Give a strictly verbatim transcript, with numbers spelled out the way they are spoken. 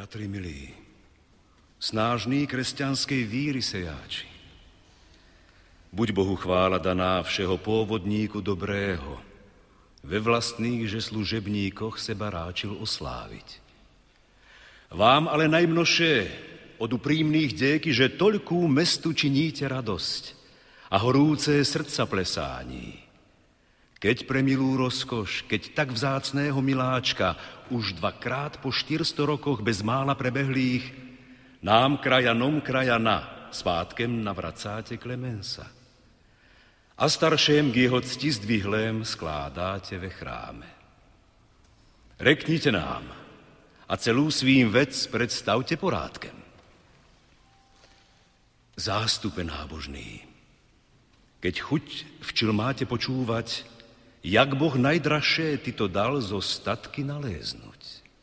Bratri milí, snážní kresťanskej víry sejáči, buď Bohu chvála daná všeho pôvodníku dobrého, ve vlastných že služebníkoch seba ráčil osláviť. Vám ale najmnoše od uprímných déky, že toľkú mestu činíte radosť a horúce srdca plesání. Keď pre milú rozkoš, keď tak vzácného miláčka už dvakrát po štyrsto rokoch bez mála prebehlých, nám krajanom krajana svátkem navracáte Klemensa. A staršiem k jeho cti zdvihlém skládáte ve chráme. Reknite nám a celú svým vec predstavte porádkem. Zástupe nábožný, keď chuť včil máte počúvať, jak Boh najdražšie ty to dal zo statky naléznuť.